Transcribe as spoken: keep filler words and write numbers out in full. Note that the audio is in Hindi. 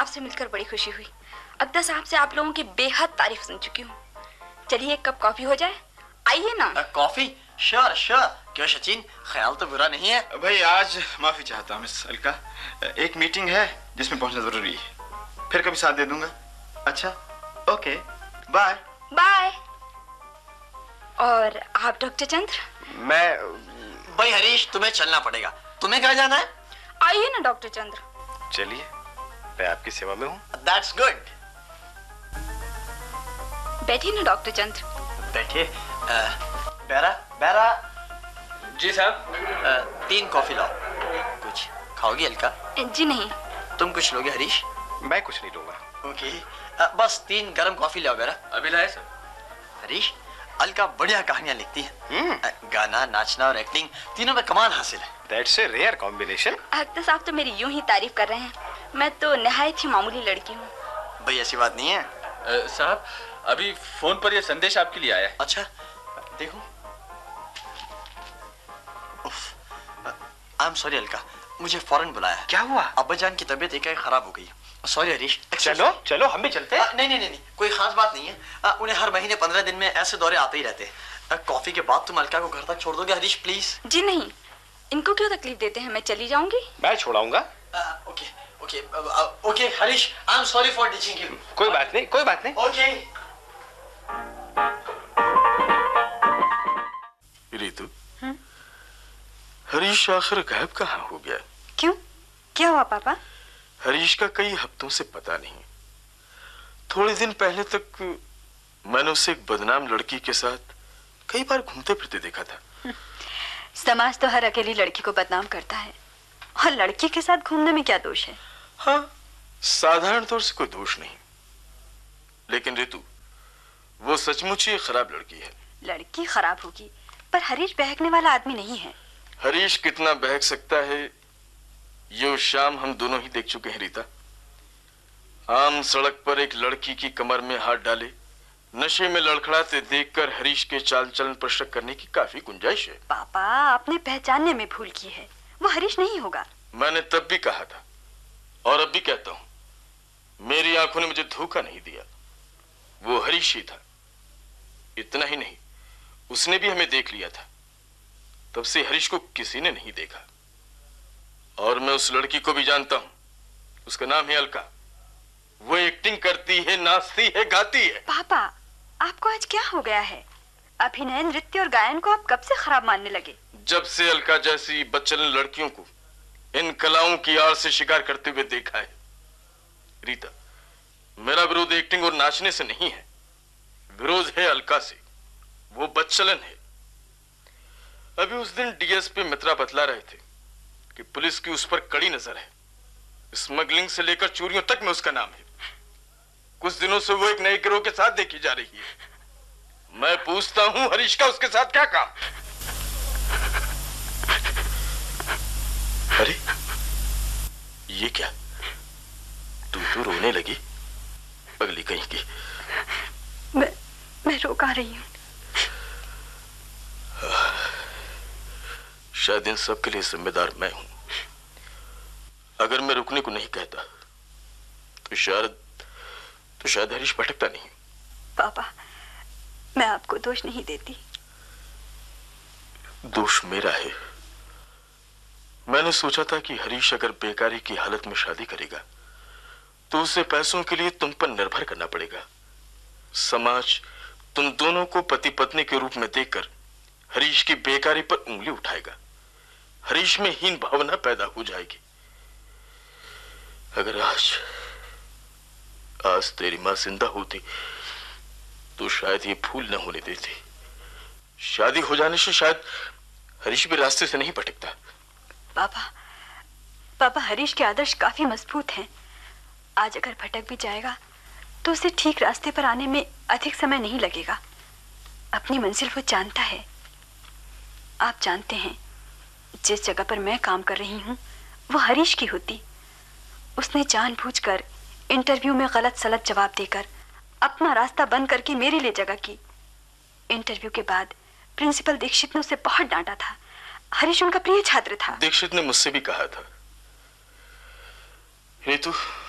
आपसे मिलकर बड़ी खुशी हुई। अब्दा साहब से आप लोगों की बेहद तारीफ सुन चुकी हूँ। चलिए एक कप कॉफी हो जाए। आइए ना। कॉफी? Sure sure. क्यों सचिन, ख्याल तो बुरा नहीं है? भाई आज माफी चाहता हूँ मिस अलका, एक मीटिंग है जिसमें पहुंचना जरूरी है। फिर कभी साथ दे दूंगा। अच्छा ओके बाय। बाय। और आप डॉक्टर चंद्र? मैं भाई हरीश, तुम्हें चलना पड़ेगा। तुम्हें कहाँ जाना है? आइए ना डॉक्टर चंद्र। चलिए, मैं आपकी सेवा में हूँ। That's good. बैठिए ना डॉक्टर चंद्र। बैठिए। बैरा बैरा। जी साहब। तीन कॉफी लाओ। कुछ खाओगी अलका? जी नहीं। तुम कुछ लोगे हरीश? मैं कुछ नहीं लूंगा। Okay okay. बस तीन गरम कॉफी लाओ बैरा। अभी लाए सर। हरीश, अलका बढ़िया कहानियां लिखती है। गाना, नाचना और एक्टिंग तीनों में कमाल हासिल है। That's a rare combination. अब्दा साहब तो मेरी यूं ही तारीफ कर रहे हैं। मैं तो निहायत ही मामूली लड़की हूँ। भाई ऐसी बात नहीं है। आ, साहब अभी फोन पर यह संदेश आपके लिए आया है। अच्छा देखो। आई एम सॉरी अलका, मुझे फौरन बुलाया। क्या हुआ? अब्बाजान की तबीयत एकाएक खराब हो गई। सॉरी हरीश। चलो चलो हम भी चलते हैं। नहीं नहीं नहीं कोई खास बात नहीं है। आ, उन्हें हर महीने पंद्रह दिन में ऐसे दौरे आते ही रहते हैं। कॉफी के बाद तुम अलका को घर तक छोड़ दोगे हरीश प्लीज? जी नहीं, इनको क्यों तकलीफ देते हैं, मैं चली जाऊंगी। मैं छोड़ाऊंगा। Okay okay okay Harish, I am sorry for teaching you. कोई बात नहीं, कोई बात नहीं। ओके। रितु, हरीश आखिर गायब कहाँ हो गया? क्यों, क्या हुआ पापा? हरीश का कई हफ्तों से पता नहीं। थोड़े दिन पहले तक मैंने उसे एक बदनाम लड़की के साथ कई बार घूमते फिरते देखा था। समाज तो हर अकेली लड़की को बदनाम करता है, और लड़की के साथ घूमने में क्या दोष है? हाँ, साधारण तौर से कोई दोष नहीं, लेकिन रितु वो सचमुच ही खराब लड़की है। लड़की खराब होगी, पर हरीश बहकने वाला आदमी नहीं है। हरीश कितना बहक सकता है ये उस शाम हम दोनों ही देख चुके हैं रीता। आम सड़क पर एक लड़की की कमर में हाथ डाले नशे में लड़खड़ाते देखकर हरीश के चाल चलन पर शक करने की काफी गुंजाइश है। पापा, आपने पहचानने में भूल की है, वो हरीश नहीं होगा। मैंने तब भी कहा था और अब भी कहता हूं, मेरी आंखों ने मुझे धोखा नहीं दिया, वो हरीश ही था। इतना ही नहीं, उसने भी हमें देख लिया था। तब से हरीश को किसी ने नहीं देखा, और मैं उस लड़की को भी जानता हूं। उसका नाम है अलका। वो एक्टिंग करती है, नाचती है, गाती है। पापा, आपको आज क्या हो गया है? अभिनय, नृत्य और गायन को आप कब से खराब मानने लगे? जब से अलका जैसी बच्चन लड़कियों को इन कलाओं की आड़ से शिकार करते हुए देखा है। रीता, मेरा विरोध एक्टिंग और नाचने से नहीं है, विरोध है अलका से। वो बच्चलन है। अभी उस दिन डीएसपी मित्रा बतला रहे थे कि पुलिस की उस पर कड़ी नजर है। स्मगलिंग से लेकर चोरियों तक में उसका नाम है। कुछ दिनों से वो एक नए गिरोह के साथ देखी जा रही है। मैं पूछता हूं, हरीश का उसके साथ क्या काम? अरे ये क्या, तू तो रोने लगी पगली कहीं की। मैं मैं रोका रही हूं। शायद इन सब के लिए जिम्मेदार मैं हूं। अगर मैं रुकने को नहीं कहता तो शायद तो शायद हरीश भटकता नहीं। पापा, मैं आपको दोष नहीं देती। दोष मेरा है। मैंने सोचा था कि हरीश अगर बेकारी की हालत में शादी करेगा तो उसे पैसों के लिए तुम पर निर्भर करना पड़ेगा। समाज तुम दोनों को पति पत्नी के रूप में देखकर हरीश की बेकारी पर उंगली उठाएगा। हरीश में हीन भावना पैदा हो जाएगी। अगर आज आज तेरी मां जिंदा होती तो शायद ये भूल न होने देती। शादी हो जाने से शायद हरीश भी रास्ते से नहीं भटकता। पापा, पापा हरीश के आदर्श काफी मजबूत हैं। आज अगर भटक भी जाएगा तो उसे ठीक रास्ते पर आने में अधिक समय नहीं लगेगा। अपनी मंजिल वो जानता है। आप जानते हैं, जिस जगह पर मैं काम कर रही हूँ वो हरीश की होती। उसने जानबूझकर इंटरव्यू में गलत सलत जवाब देकर अपना रास्ता बंद करके मेरे लिए जगह की। इंटरव्यू के बाद प्रिंसिपल दीक्षित ने उसे बहुत डांटा था। हरीश उनका प्रिय छात्र था। दीक्षित ने मुझसे भी कहा था, रितु